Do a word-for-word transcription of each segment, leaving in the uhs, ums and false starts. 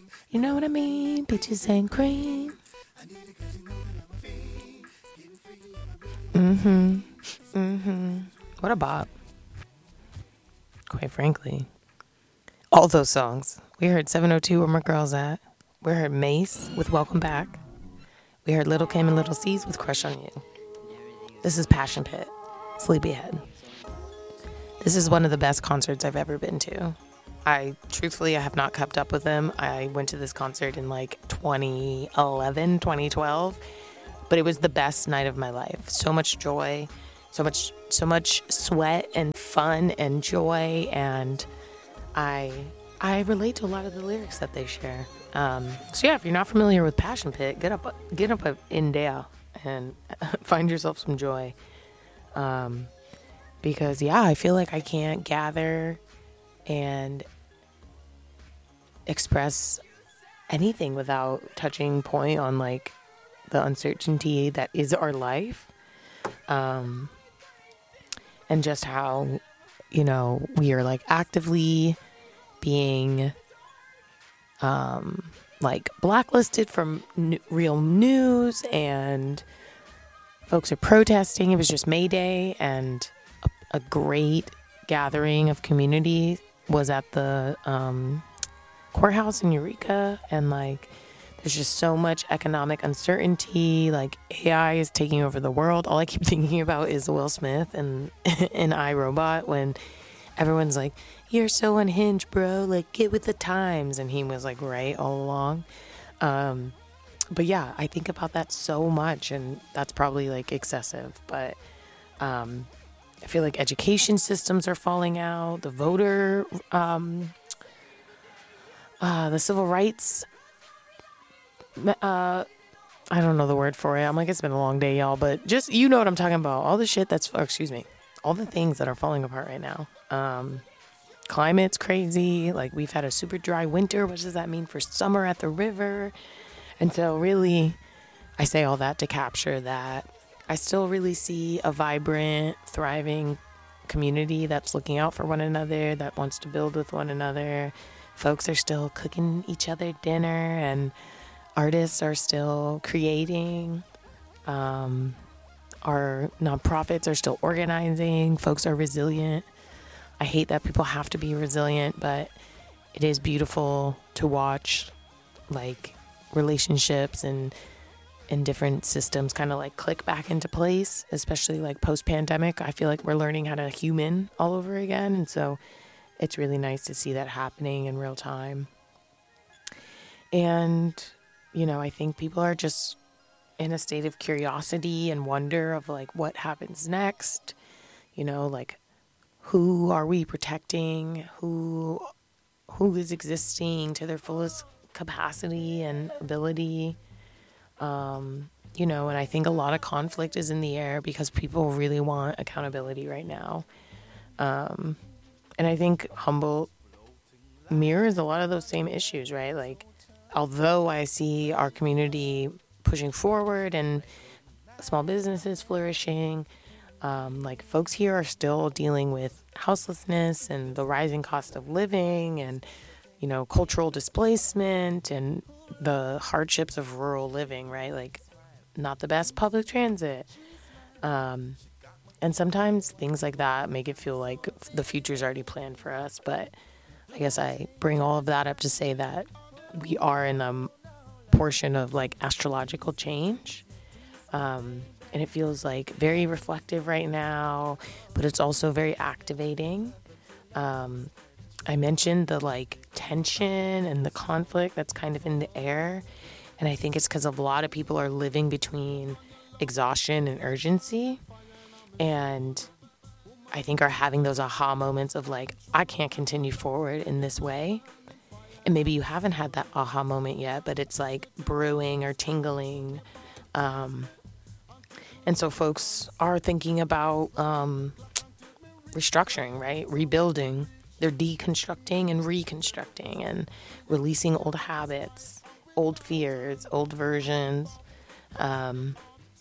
You know what I mean? Peaches and cream. Mm-hmm. Mm-hmm. What a bop. Quite frankly. All those songs. We heard seven oh two Where My Girls At. We heard Mace with Welcome Back. We heard Little Kim and Little C's with Crush on You. This is Passion Pit. Sleepyhead. This is one of the best concerts I've ever been to. I, truthfully, I have not kept up with them. I went to this concert in like twenty eleven, twenty twelve, but it was the best night of my life. So much joy, so much, so much sweat and fun and joy, and I, I relate to a lot of the lyrics that they share. Um, so yeah, if you're not familiar with Passion Pit, get up, get up in there and find yourself some joy. Um, because yeah, I feel like I can't gather and express anything without touching point on like the uncertainty that is our life, um, and just how, you know, we are like actively being um, like blacklisted from n- real news, and folks are protesting. It was just May Day, and a, a great gathering of community was at the um, courthouse in Eureka, and like there's just so much economic uncertainty. Like A I is taking over the world. All I keep thinking about is Will Smith and in iRobot, when everyone's like, "You're so unhinged, bro. Like, get with the times," and he was like, "Right, all along." Um, but yeah, I think about that so much, and that's probably like excessive, but um, I feel like education systems are falling out. The voter, um, uh, the civil rights, uh, I don't know the word for it. I'm like, it's been a long day, y'all, but just, you know what I'm talking about. All the shit that's, or excuse me, all the things that are falling apart right now. Um, climate's crazy. Like, we've had a super dry winter. What does that mean for summer at the river? And so really, I say all that to capture that I still really see a vibrant, thriving community that's looking out for one another, that wants to build with one another. Folks are still cooking each other dinner, and artists are still creating. Um, our nonprofits are still organizing. Folks are resilient. I hate that people have to be resilient, but it is beautiful to watch, like, relationships and and different systems kind of like click back into place, especially like post-pandemic. I feel like we're learning how to human all over again, and so it's really nice to see that happening in real time. And, you know, I think people are just in a state of curiosity and wonder of like what happens next. You know, like, who are we protecting? Who who is existing to their fullest capacity and ability? Um, you know, and I think a lot of conflict is in the air because people really want accountability right now. Um, and I think Humboldt mirrors a lot of those same issues, right? Like, although I see our community pushing forward and small businesses flourishing, um, like, folks here are still dealing with houselessness and the rising cost of living and, you know, cultural displacement and the hardships of rural living, right? Like, not the best public transit. Um, and sometimes things like that make it feel like the future's already planned for us. But I guess I bring all of that up to say that we are in a portion of like astrological change. Um, and it feels like very reflective right now, but it's also very activating. Um, I mentioned the like tension and the conflict that's kind of in the air. And I think it's because a lot of people are living between exhaustion and urgency. And I think are having those aha moments of like, I can't continue forward in this way. And maybe you haven't had that aha moment yet, but it's like brewing or tingling. Um, and so folks are thinking about um, restructuring, right? Rebuilding. They're deconstructing and reconstructing and releasing old habits, old fears, old versions, um,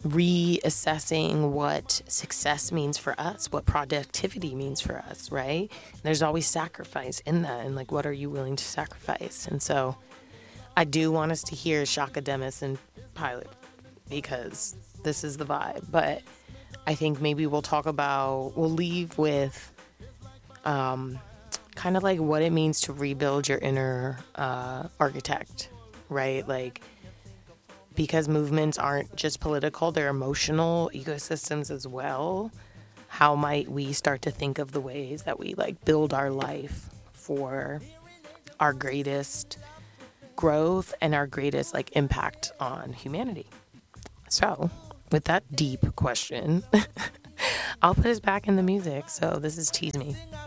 reassessing what success means for us, what productivity means for us, right? And there's always sacrifice in that. And like, what are you willing to sacrifice? And so I do want us to hear Shaka Demis and Pilot because this is the vibe. But I think maybe we'll talk about, we'll leave with um, kind of like what it means to rebuild your inner uh, architect, right? Like, because movements aren't just political, they're emotional ecosystems as well. How might we start to think of the ways that we like build our life for our greatest growth and our greatest like impact on humanity? So, with that deep question, I'll put us back in the music. So this is Tease Me.